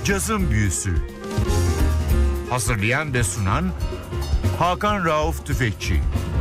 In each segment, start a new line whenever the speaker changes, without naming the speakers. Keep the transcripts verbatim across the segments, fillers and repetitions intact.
Cazın Büyüsü. Hazırlayan ve sunan Hakan Rauf Tüfekçi.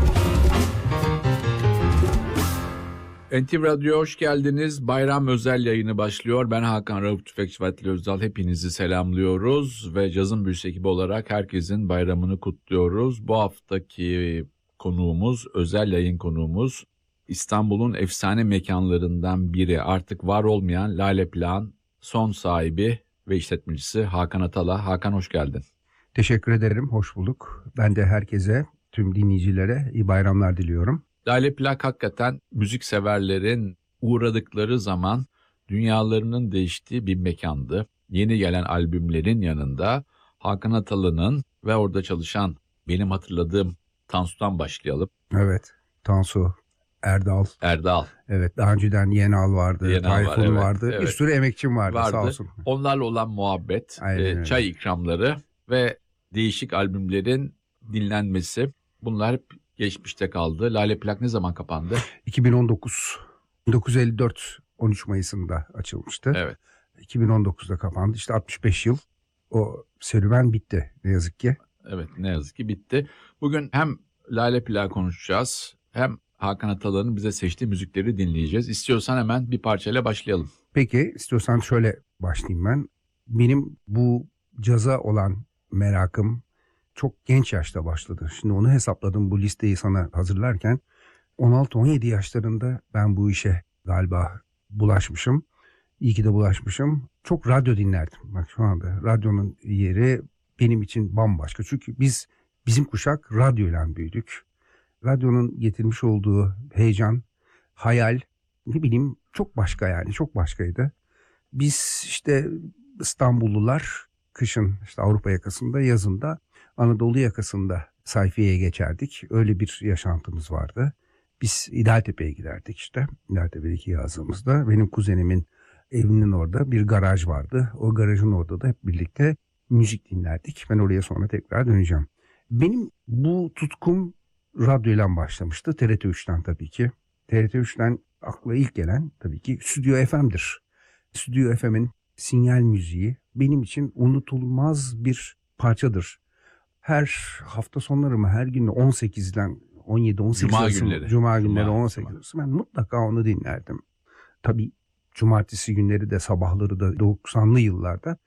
N T V Radyo'ya hoş geldiniz. Bayram özel yayını başlıyor. Ben Hakan Rauf Tüfekçi ve Atilla Özdal. Hepinizi selamlıyoruz ve Cazın Büyüsü ekibi olarak herkesin bayramını kutluyoruz. Bu haftaki konuğumuz, özel yayın konuğumuz, İstanbul'un efsane mekanlarından biri, artık var olmayan Lale Plak'ın son sahibi ve işletmecisi Hakan Atala. Hakan, hoş geldin.
Teşekkür ederim, hoş bulduk. Ben de herkese, tüm dinleyicilere iyi bayramlar diliyorum.
Lale Plak hakikaten müzikseverlerin uğradıkları zaman dünyalarının değiştiği bir mekandı. Yeni gelen albümlerin yanında Hakan Atalı'nın ve orada çalışan, benim hatırladığım Tansu'dan başlayalım.
Evet, Tansu, Erdal.
Erdal.
Evet, daha önceden Yenal vardı,
Yenal
Tayfun
var, evet,
vardı.
evet.
Bir sürü emekçim vardı,
vardı.
sağ olsun.
Onlarla olan muhabbet,
Aynen
e, çay ikramları ve değişik albümlerin dinlenmesi, bunlar hep geçmişte kaldı. Lale Plak ne zaman kapandı?
iki bin on dokuz, bin dokuz yüz elli dört on üç Mayıs'ında açılmıştı.
Evet.
iki bin on dokuzda kapandı. İşte altmış beş yıl o serüven bitti ne yazık ki.
Evet, ne yazık ki bitti. Bugün hem Lale Plak konuşacağız, hem Hakan Atalı'nın bize seçtiği müzikleri dinleyeceğiz. İstiyorsan hemen bir parçayla başlayalım.
Peki, istiyorsan şöyle başlayayım ben. Benim bu caza olan merakım çok genç yaşta başladı. Şimdi onu hesapladım, bu listeyi sana hazırlarken. on altı on yedi yaşlarında ben bu işe galiba bulaşmışım. İyi ki de bulaşmışım. Çok radyo dinlerdim. Bak şu anda radyonun yeri benim için bambaşka. Çünkü biz bizim kuşak radyoyla büyüdük. Radyonun getirmiş olduğu heyecan, hayal, ne bileyim çok başka, yani çok başkaydı. Biz işte İstanbullular kışın işte Avrupa yakasında, yazında Anadolu yakasında sayfiyeye geçerdik. Öyle bir yaşantımız vardı. Biz İdealtepe'ye giderdik işte. İdealtepe'deki yazlığımızda. Benim kuzenimin evinin orada bir garaj vardı. O garajın orada da hep birlikte müzik dinlerdik. Ben oraya sonra tekrar döneceğim. Benim bu tutkum radyoyla başlamıştı. T R T üçten tabii ki. T R T üçten akla ilk gelen tabii ki Stüdyo F M'dir. Stüdyo F M'in sinyal müziği benim için unutulmaz bir parçadır. Her hafta sonları mı, her gün on sekizden on yedi on sekiz
Cuma
arası,
günleri.
Cuma günleri
Cuma,
on sekiz arası ben mutlaka onu dinlerdim. Tabii cumartesi günleri de, sabahları da doksanlı yıllarda